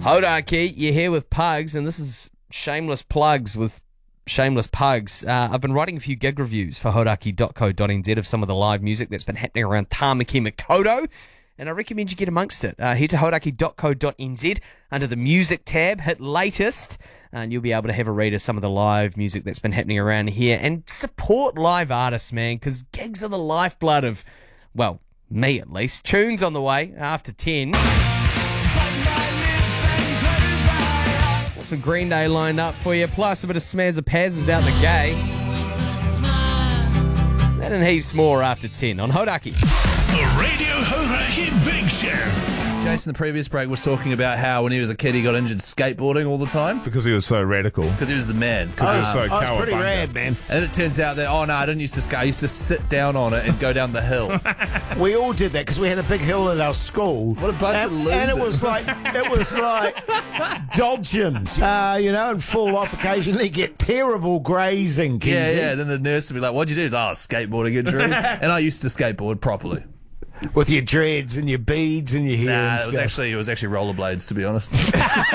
Hodaki, you're here with Pugs, and this is Shameless Plugs with Shameless Pugs. I've been writing a few gig reviews for hodaki.co.nz of some of the live music that's been happening around Tāmaki Makaurau, and I recommend you get amongst it. Head to hodaki.co.nz under the music tab, hit latest, and you'll be able to have a read of some of the live music that's been happening around here, and support live artists, man, because gigs are the lifeblood of, well, me at least. Tunes on the way after 10. Some Green Day lined up for you, plus a bit of Smaz of Paz's out the gate. That and heaps more after 10 on Hodaki. The Radio Hodaki Big Show. Jason, the previous break, was talking about how when he was a kid he got injured skateboarding all the time. Because he was so radical. Because he was the man. Because he was so I was pretty rad, man. And it turns out that, I didn't used to skate. I used to sit down on it and go down the hill. We all did that because we had a big hill at our school. What a bunch of losers. And it was like dog gyms, and fall off occasionally, get terrible grazing. Yeah. Then the nurse would be like, "What'd you do?" Skateboarding injury. And I used to skateboard properly. With your dreads and your beads and your hair. Nah, it was actually rollerblades, to be honest. The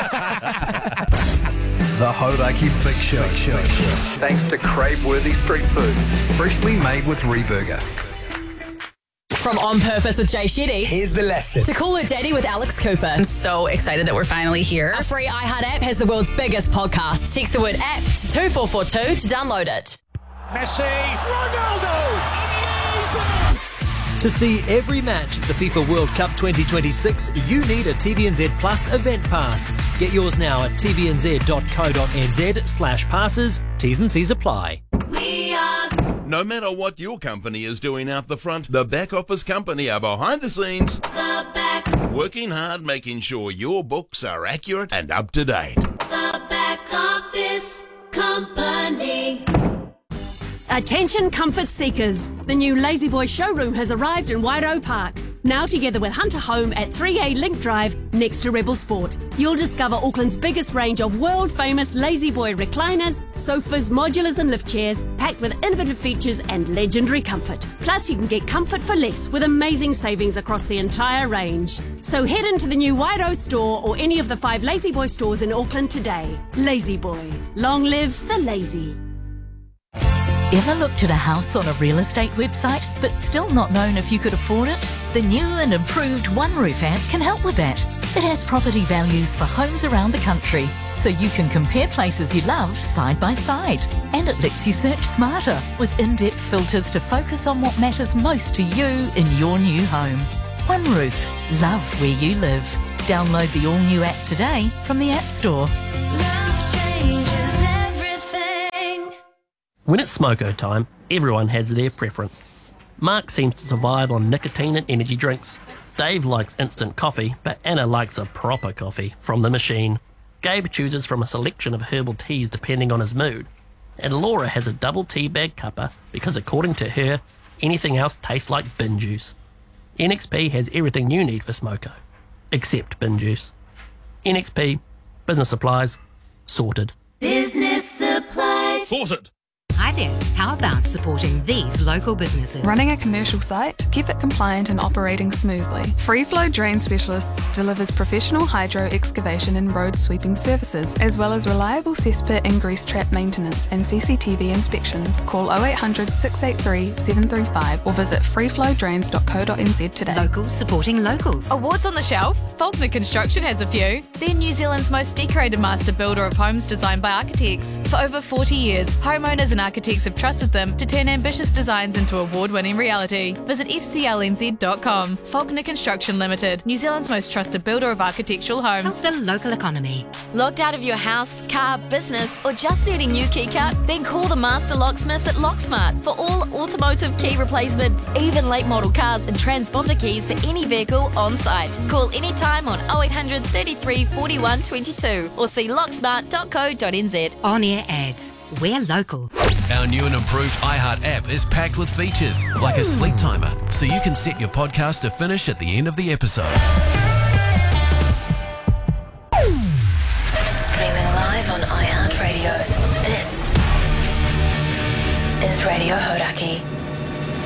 Hodaki Big Show. Thanks to crave-worthy street food, freshly made with Reburger. From On Purpose with Jay Shetty. Here's the lesson. To Call Her Daddy with Alex Cooper. I'm so excited that we're finally here. A free iHeart app has the world's biggest podcast. Text the word app to 24442 to download it. Messi, Ronaldo. To see every match at the FIFA World Cup 2026, you need a TVNZ Plus event pass. Get yours now at tvnz.co.nz/passes. T's and C's apply. No matter what your company is doing out the front, the back office company are behind the scenes. The back. Working hard, making sure your books are accurate and up to date. The back office company. Attention comfort seekers. The new Lazy Boy showroom has arrived in Wairau Park. Now together with Hunter Home at 3A Link Drive next to Rebel Sport. You'll discover Auckland's biggest range of world-famous Lazy Boy recliners, sofas, modulars and lift chairs packed with innovative features and legendary comfort. Plus you can get comfort for less with amazing savings across the entire range. So head into the new Wairau store or any of the 5 Lazy Boy stores in Auckland today. Lazy Boy. Long live the lazy. Ever looked at a house on a real estate website but still not known if you could afford it? The new and improved OneRoof app can help with that. It has property values for homes around the country, so you can compare places you love side by side. And it lets you search smarter with in-depth filters to focus on what matters most to you in your new home. OneRoof. Love where you live. Download the all-new app today from the App Store. When it's smoko time, everyone has their preference. Mark seems to survive on nicotine and energy drinks. Dave likes instant coffee, but Anna likes a proper coffee from the machine. Gabe chooses from a selection of herbal teas depending on his mood. And Laura has a double tea bag cuppa because according to her, anything else tastes like bin juice. NXP has everything you need for smoko, except bin juice. NXP, business supplies, sorted. Business supplies. Sorted. Hi there. How about supporting these local businesses? Running a commercial site? Keep it compliant and operating smoothly. Free Flow Drain Specialists delivers professional hydro excavation and road sweeping services, as well as reliable cesspit and grease trap maintenance and CCTV inspections. Call 0800 683 735 or visit freeflowdrains.co.nz today. Locals supporting locals. Awards on the shelf? Faulkner Construction has a few. They're New Zealand's most decorated master builder of homes designed by architects. For over 40 years, homeowners and architects have trusted them to turn ambitious designs into award-winning reality. Visit fclnz.com. Faulkner Construction Limited, New Zealand's most trusted builder of architectural homes. Help the local economy. Locked out of your house, car, business, or just needing new key cut? Then call the master locksmith at Locksmart for all automotive key replacements, even late model cars and transponder keys for any vehicle on site. Call anytime on 0800 33 41 22 or see locksmart.co.nz. On-air ads. We're local. Our new and improved iHeart app is packed with features like a sleep timer, so you can set your podcast to finish at the end of the episode. Streaming live on iHeartRadio. This is Radio Hodaki. In the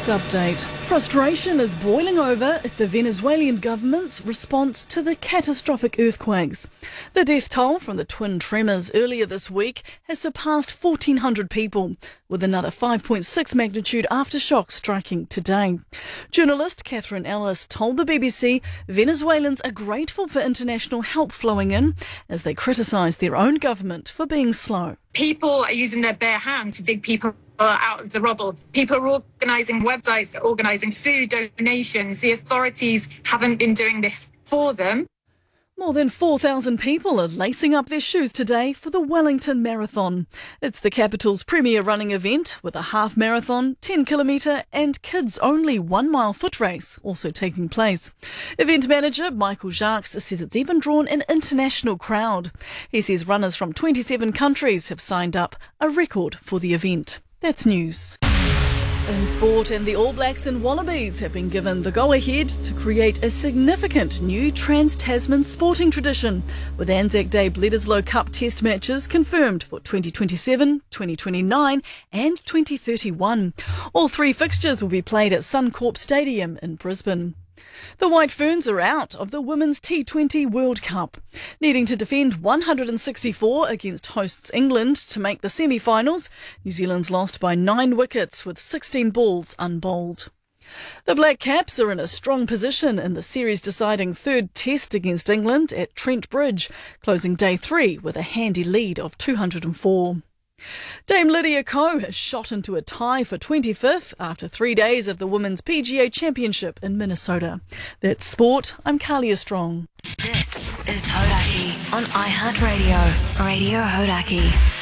this update. Frustration is boiling over at the Venezuelan government's response to the catastrophic earthquakes. The death toll from the twin tremors earlier this week has surpassed 1,400 people, with another 5.6 magnitude aftershock striking today. Journalist Catherine Ellis told the BBC Venezuelans are grateful for international help flowing in as they criticise their own government for being slow. People are using their bare hands to dig people out of the rubble. People are organising websites, organising food donations. The authorities haven't been doing this for them. More than 4,000 people are lacing up their shoes today for the Wellington Marathon. It's the capital's premier running event with a half marathon, 10-kilometre and kids-only 1 mile foot race also taking place. Event manager Michael Jacques says it's even drawn an international crowd. He says runners from 27 countries have signed up, a record for the event. That's news. In sport, and the All Blacks and Wallabies have been given the go-ahead to create a significant new Trans-Tasman sporting tradition, with Anzac Day Bledisloe Cup test matches confirmed for 2027, 2029 and 2031. All 3 fixtures will be played at Suncorp Stadium in Brisbane. The White Ferns are out of the Women's T20 World Cup. Needing to defend 164 against hosts England to make the semi-finals, New Zealand's lost by 9 wickets with 16 balls unbowled. The Black Caps are in a strong position in the series-deciding third test against England at Trent Bridge, closing day 3 with a handy lead of 204. Dame Lydia Ko has shot into a tie for 25th after 3 days of the Women's PGA Championship in Minnesota. That's sport. I'm Kalia Strong. This is Hodaki on iHeartRadio. Radio Hodaki.